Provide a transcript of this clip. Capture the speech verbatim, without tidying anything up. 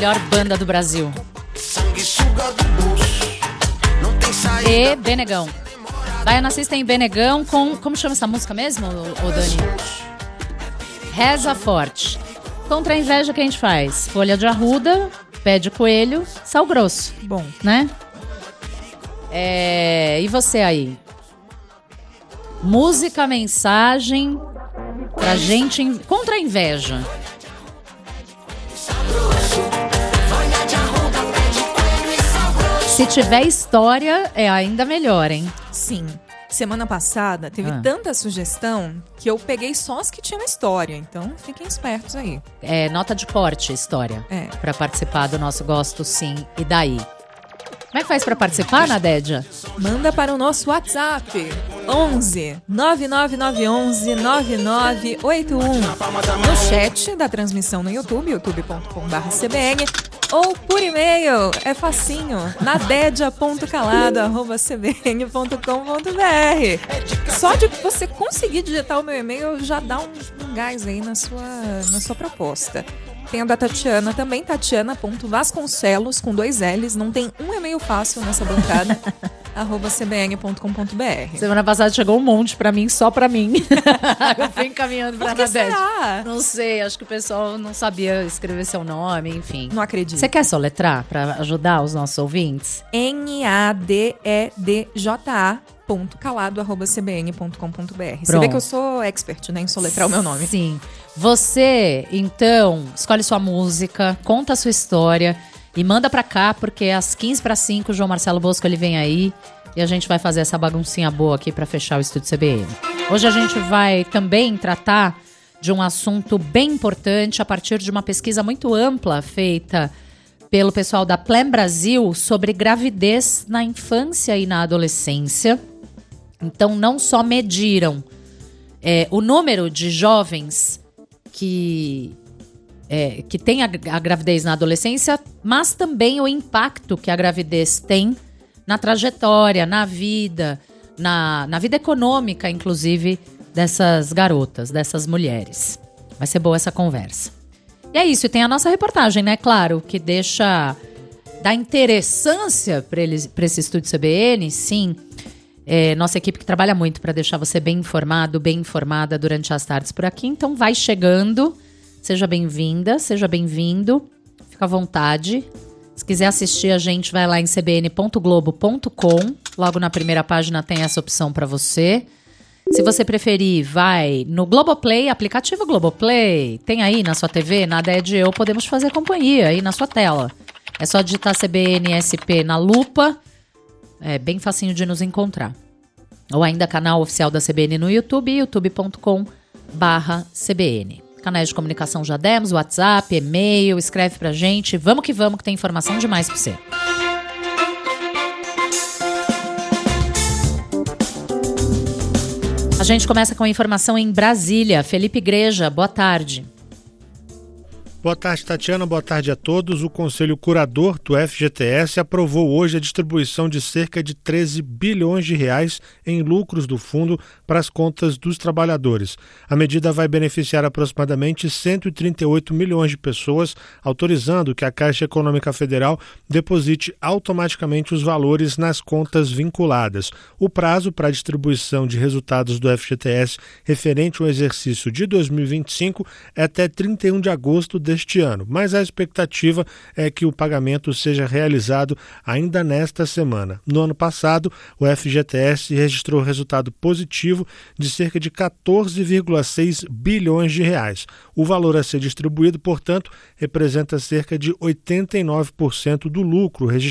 melhor banda do Brasil. E Benegão. Baiana System e Benegão com... Como chama essa música mesmo, ô Dani? Reza Forte. Contra a inveja, que a gente faz? Folha de arruda, pé de coelho, sal grosso. Bom. Né? É... E você aí? Música, mensagem pra gente... Contra a inveja. Se tiver história, é ainda melhor, hein? Sim. Semana passada teve Ah. tanta sugestão que eu peguei só as que tinham história. Então, fiquem espertos aí. É, nota de corte, história. É. Pra participar do nosso Gosto Sim e Daí. Como é que faz pra participar, Nadédia? Manda para o nosso WhatsApp. onze nove nove nove onze nove nove oito um. No chat da transmissão no YouTube, youtube ponto com barra C B N. Ou por e-mail, é facinho, nadedia ponto calado arroba c b n ponto com ponto b r. Só de você conseguir digitar o meu e-mail já dá um, um gás aí na sua, na sua proposta. Tem a da Tatiana também, tatiana ponto vasconcelos, com dois L's, não tem um e-mail fácil nessa bancada, arroba c b n ponto com ponto b r. Semana passada chegou um monte pra mim, só pra mim. Eu fui encaminhando pra Por que Nadédia. será? Não sei, acho que o pessoal não sabia escrever seu nome, enfim. Não acredito. Você quer soletrar pra ajudar os nossos ouvintes? N A D E D J A ponto calado arroba c b n ponto com ponto b r. Você Pronto. vê que eu sou expert, né, em soletrar o meu nome. Sim. Você, então, escolhe sua música, conta a sua história e manda pra cá, porque às quinze para cinco o João Marcelo Bosco ele vem aí e a gente vai fazer essa baguncinha boa aqui pra fechar o Estúdio C B N. Hoje a gente vai também tratar de um assunto bem importante a partir de uma pesquisa muito ampla feita pelo pessoal da Plan Brasil sobre gravidez na infância e na adolescência. Então, não só mediram é, o número de jovens que, é, que têm a, a gravidez na adolescência, mas também o impacto que a gravidez tem na trajetória, na vida, na, na vida econômica, inclusive, dessas garotas, dessas mulheres. Vai ser boa essa conversa. E é isso, e tem a nossa reportagem, né? Claro, que deixa... dá interessância para esse Estúdio C B N, sim. É, nossa equipe que trabalha muito para deixar você bem informado, bem informada durante as tardes por aqui. Então vai chegando, seja bem-vinda, seja bem-vindo, fica à vontade. Se quiser assistir a gente, vai lá em c b n ponto globo ponto com. Logo na primeira página tem essa opção para você. Se você preferir, vai no Globoplay, aplicativo Globoplay. Tem aí na sua T V, nada é de eu, podemos fazer companhia aí na sua tela. É só digitar C B N S P na lupa. É bem facinho de nos encontrar. Ou ainda canal oficial da C B N no YouTube, youtube ponto com barra C B N. Canais de comunicação já demos, WhatsApp, e-mail, escreve pra gente. Vamos que vamos, que tem informação demais pra você. A gente começa com informação em Brasília. Felipe Igreja, boa tarde. Boa tarde, Tatiana. Boa tarde a todos. O Conselho Curador do F G T S aprovou hoje a distribuição de cerca de treze bilhões de reais em lucros do fundo para as contas dos trabalhadores. A medida vai beneficiar aproximadamente cento e trinta e oito milhões de pessoas, autorizando que a Caixa Econômica Federal deposite automaticamente os valores nas contas vinculadas. O prazo para a distribuição de resultados do F G T S referente ao exercício de dois mil e vinte e cinco é até trinta e um de agosto de deste ano, mas a expectativa é que o pagamento seja realizado ainda nesta semana. No ano passado, o F G T S registrou resultado positivo de cerca de quatorze vírgula seis bilhões de reais. O valor a ser distribuído, portanto, representa cerca de oitenta e nove por cento do lucro registrado